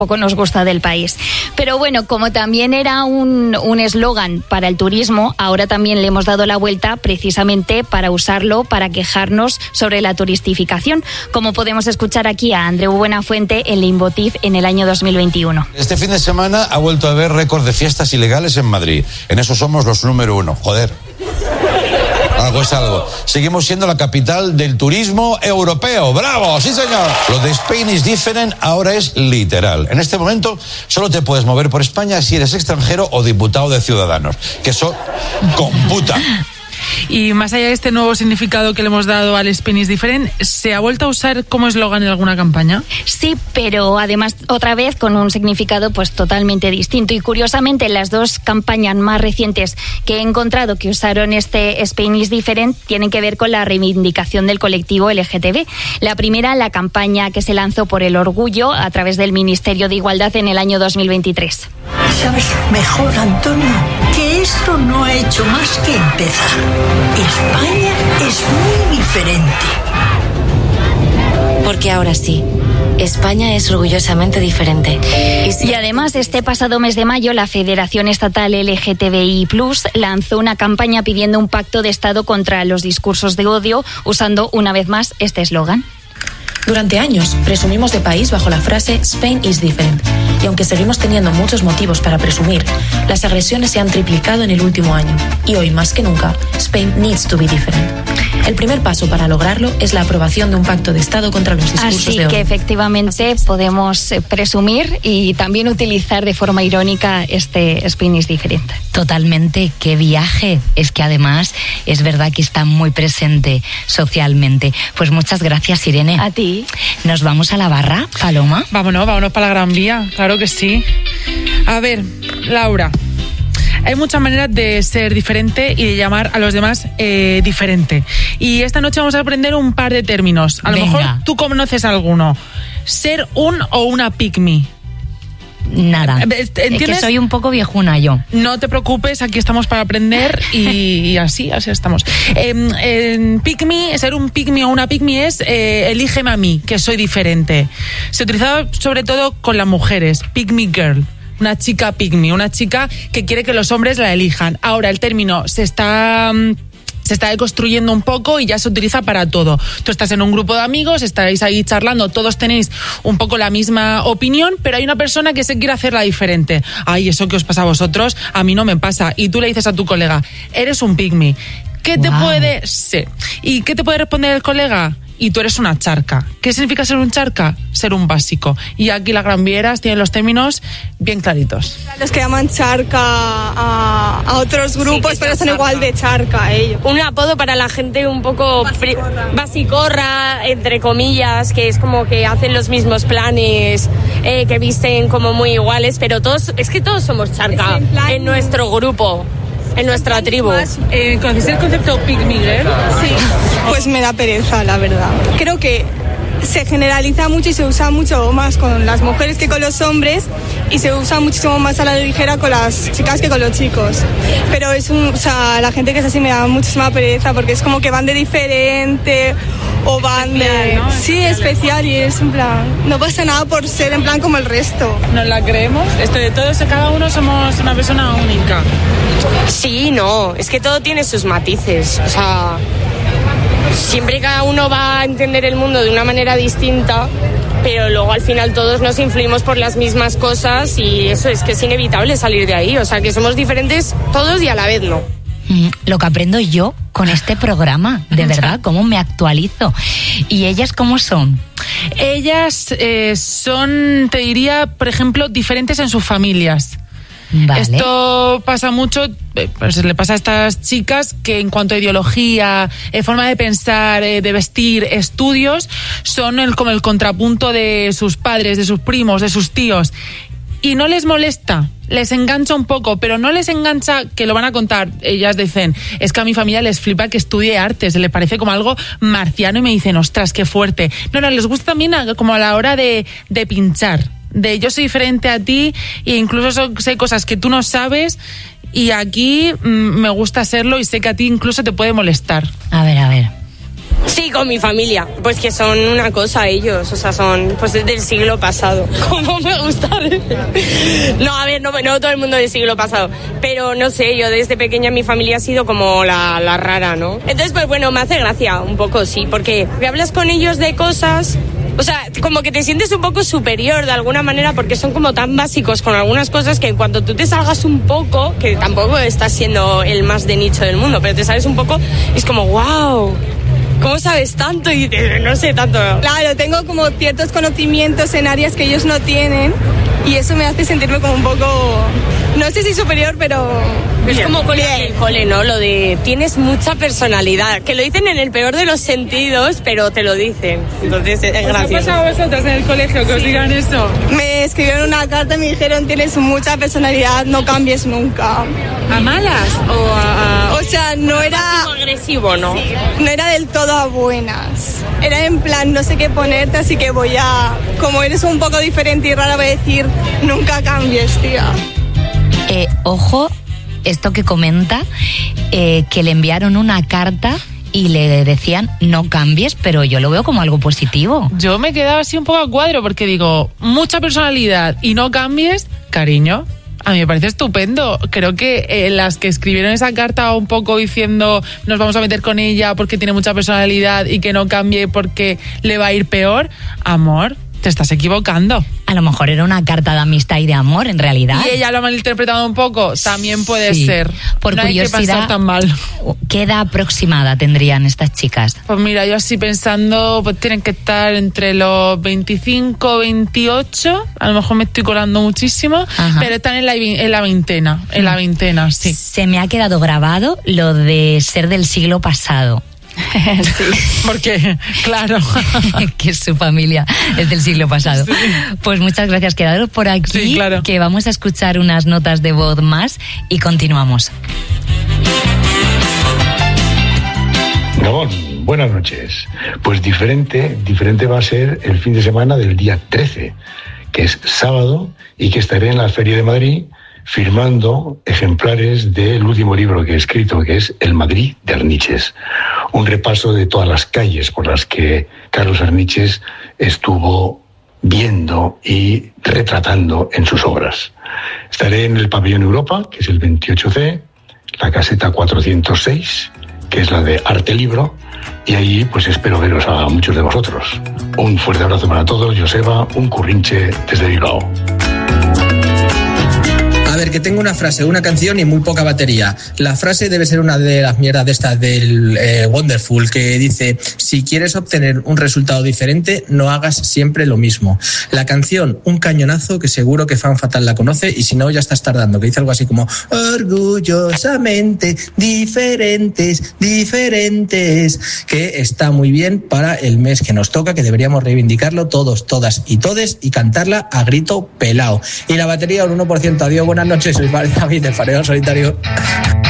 poco nos gusta del país. Pero bueno, como también era un eslogan para el turismo, ahora también le hemos dado la vuelta precisamente para usarlo para quejarnos sobre la turistificación, como podemos escuchar aquí a Andreu Buenafuente en Leitmotiv en el año 2021. Este fin de semana ha vuelto a haber récord de fiestas ilegales en Madrid. En eso somos los número 1. Joder. Algo es algo. Seguimos siendo la capital del turismo europeo. ¡Bravo! ¡Sí, señor! Lo de Spain is different ahora es literal. En este momento solo te puedes mover por España si eres extranjero o diputado de Ciudadanos. Que eso computa. Y más allá de este nuevo significado que le hemos dado al Spain is different, ¿se ha vuelto a usar como eslogan en alguna campaña? Sí, pero además otra vez con un significado pues totalmente distinto. Y curiosamente las dos campañas más recientes que he encontrado que usaron este Spain is different tienen que ver con la reivindicación del colectivo LGTB. La primera, la campaña que se lanzó por el orgullo a través del Ministerio de Igualdad en el año 2023. Sabes mejor, Antonio, que esto no ha hecho más que empezar. España es muy diferente. Porque ahora sí, España es orgullosamente diferente. Y además, este pasado mes de mayo, la Federación Estatal LGTBI+ lanzó una campaña pidiendo un pacto de Estado contra los discursos de odio, usando una vez más este eslogan. Durante años presumimos de país bajo la frase Spain is different. Y aunque seguimos teniendo muchos motivos para presumir, las agresiones se han triplicado en el último año. Y hoy más que nunca, Spain needs to be different. El primer paso para lograrlo es la aprobación de un pacto de Estado contra los discursos de odio. Así que efectivamente podemos presumir y también utilizar de forma irónica este Spain is different. Totalmente, qué viaje. Es que además es verdad que está muy presente socialmente. Pues muchas gracias, Irene. A ti. ¿Nos vamos a la barra, Paloma? Vámonos para la Gran Vía, claro que sí. A ver, Laura, hay muchas maneras de ser diferente y de llamar a los demás diferente. Y esta noche vamos a aprender un par de términos. A lo mejor tú conoces alguno. Ser un o una pick me. Nada. ¿Entiendes? Es que soy un poco viejuna yo. No te preocupes, aquí estamos para aprender y así estamos. Pick me, ser un pick me o una pick me es elígeme a mí, que soy diferente. Se utilizaba sobre todo con las mujeres. Pick me girl. Una chica pick me, una chica que quiere que los hombres la elijan. Ahora el término se está deconstruyendo un poco y ya se utiliza para todo. Tú estás en un grupo de amigos, estáis ahí charlando, todos tenéis un poco la misma opinión, pero hay una persona que se quiere hacerla diferente. Ay, eso que os pasa a vosotros, a mí no me pasa. Y tú le dices a tu colega, eres un pick me. ¿Qué te puede...? Sí. ¿Y qué te puede responder el colega? Y tú eres una charca. ¿Qué significa ser un charca? Ser un básico. Y aquí las granvieras tienen los términos bien claritos. Los que llaman charca a otros grupos, sí, pero son igual de charca ellos. Un apodo para la gente un poco basicorra, entre comillas, que es como que hacen los mismos planes, que visten como muy iguales, pero todos somos charca en nuestro grupo. En nuestra tribu. ¿Conocéis el concepto pick me girl? Sí. Pues me da pereza, la verdad. Creo que se generaliza mucho y se usa mucho más con las mujeres que con los hombres y se usa muchísimo más a la ligera con las chicas que con los chicos. Pero la gente que es así me da muchísima pereza porque es como que van de diferente o van de... ¿no? Sí, especial y es en plan... No pasa nada por ser en plan como el resto. ¿Nos la creemos? De todos, cada uno somos una persona única. Sí, no, es que todo tiene sus matices, o sea, siempre cada uno va a entender el mundo de una manera distinta, pero luego al final todos nos influimos por las mismas cosas y eso es que es inevitable salir de ahí, o sea, que somos diferentes todos y a la vez no. Lo que aprendo yo con este programa, de verdad, cómo me actualizo. ¿Y ellas cómo son? Ellas son, te diría, por ejemplo, diferentes en sus familias. Vale. Esto pasa mucho, pues le pasa a estas chicas que en cuanto a ideología, forma de pensar, de vestir, estudios, son como el contrapunto de sus padres, de sus primos, de sus tíos. Y no les molesta, les engancha un poco, pero no les engancha, que lo van a contar. Ellas dicen, es que a mi familia les flipa que estudie artes, le parece como algo marciano y me dicen, ostras, qué fuerte. No, les gusta también como a la hora de pinchar. De yo soy diferente a ti e incluso sé cosas que tú no sabes y aquí me gusta serlo y sé que a ti incluso te puede molestar. A ver. Sí, con mi familia. Pues que son una cosa ellos, o sea, son pues del siglo pasado. Como me gusta decir. No, a ver, no todo el mundo del siglo pasado. Pero no sé, yo desde pequeña mi familia ha sido como la rara, ¿no? Entonces, pues bueno, me hace gracia un poco, sí, porque hablas con ellos de cosas... O sea, como que te sientes un poco superior de alguna manera porque son como tan básicos con algunas cosas que cuando tú te salgas un poco, que tampoco estás siendo el más de nicho del mundo, pero te sales un poco y es como, wow, ¿cómo sabes tanto? Y no sé tanto. Claro, tengo como ciertos conocimientos en áreas que ellos no tienen y eso me hace sentirme como un poco, no sé si superior, pero... Es como con el cole, ¿no? Lo de tienes mucha personalidad, que lo dicen en el peor de los sentidos, pero te lo dicen. Entonces es gracioso. ¿Qué ha pasado a vosotros en el colegio que os digan eso? Me escribieron una carta y me dijeron tienes mucha personalidad, no cambies nunca. ¿A malas? O sea, no era... agresivo, ¿no? Sí, no era del todo a buenas. Era en plan, no sé qué ponerte, así que voy a... Como eres un poco diferente y rara, voy a decir, nunca cambies, tía. Ojo, esto que comenta, que le enviaron una carta y le decían no cambies, pero yo lo veo como algo positivo. Yo me quedaba así un poco a cuadro porque digo, mucha personalidad y no cambies, cariño. A mí me parece estupendo. Creo que las que escribieron esa carta un poco diciendo nos vamos a meter con ella porque tiene mucha personalidad y que no cambie porque le va a ir peor, amor, te estás equivocando. A lo mejor era una carta de amistad y de amor, en realidad. Y ella lo ha malinterpretado un poco, también puede ser. Por no curiosidad, hay que pasar tan mal. ¿Qué edad aproximada tendrían estas chicas? Pues mira, yo así pensando, pues tienen que estar entre los 25, 28, a lo mejor me estoy colando muchísimo, ajá, pero están en la veintena, sí. Se me ha quedado grabado lo de ser del siglo pasado. Sí. Porque, claro, que su familia es del siglo pasado. Sí. Pues muchas gracias, quedaros por aquí, sí, claro, que vamos a escuchar unas notas de voz más y continuamos. Gabón, buenas noches. Pues diferente va a ser el fin de semana del día 13, que es sábado, y que estaré en la Feria de Madrid firmando ejemplares del último libro que he escrito, que es El Madrid de Arniches. Un repaso de todas las calles por las que Carlos Arniches estuvo viendo y retratando en sus obras. Estaré en el Pabellón Europa, que es el 28C, la caseta 406, que es la de Arte Libro, y ahí pues espero veros a muchos de vosotros. Un fuerte abrazo para todos, Joseba, un currinche desde Bilbao. A ver, que tengo una frase, una canción y muy poca batería. La frase debe ser una de las mierdas de estas del Wonderful, que dice: si quieres obtener un resultado diferente, no hagas siempre lo mismo. La canción, un cañonazo, que seguro que Fan Fatal la conoce, y si no ya estás tardando, que dice algo así como: orgullosamente diferentes, que está muy bien para el mes que nos toca, que deberíamos reivindicarlo todos, todas y todes, y cantarla a grito pelao. Y la batería un 1%. Adiós, buenas noches, soy David del Fareo Solitario.